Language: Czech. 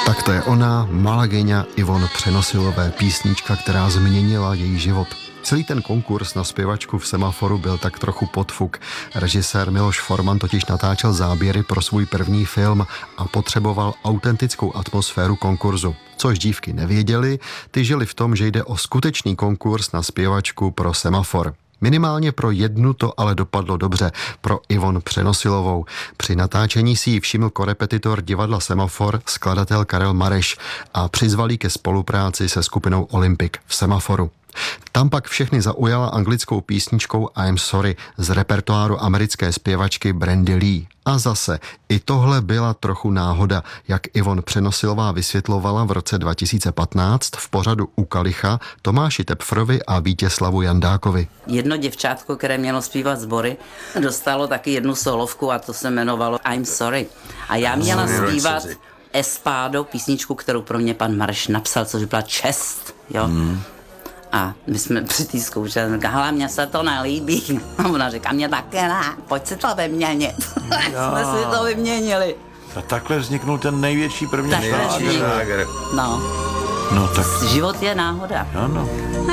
Tak to je ona, Malagyňa Ivon Přenosilové, písnička, která změnila její život. Celý ten konkurs na zpěvačku v Semaforu byl tak trochu podfuk. Režisér Miloš Forman totiž natáčel záběry pro svůj první film a potřeboval autentickou atmosféru konkurzu. Což dívky nevěděly, ty žili v tom, že jde o skutečný konkurs na zpěvačku pro Semafor. Minimálně pro jednu to ale dopadlo dobře, pro Ivon Přenosilovou. Při natáčení si ji všiml korepetitor divadla Semafor, skladatel Karel Mareš, a přizval ji ke spolupráci se skupinou Olympic v Semaforu. Tam pak všechny zaujala anglickou písničkou I'm Sorry z repertoáru americké zpěvačky Brandy Lee. A zase, i tohle byla trochu náhoda, jak Ivon Přenosilová vysvětlovala v roce 2015 v pořadu U kalicha Tomáši Tepfrovi a Vítězslavu Jandákovi. Jedno děvčátko, které mělo zpívat sbory, dostalo taky jednu solovku a to se jmenovalo I'm Sorry. A já měla zpívat Espádo, písničku, kterou pro mě pan Mareš napsal, což byla čest, jo. A my jsme při té zkoušeli, hele, mně se to nelíbí. A ona říká, mně také ne, pojď si to vyměnit. Jsme si to vyměnili. A takhle vzniknul ten největší první šláger. No. No tak. Život je náhoda. Ano.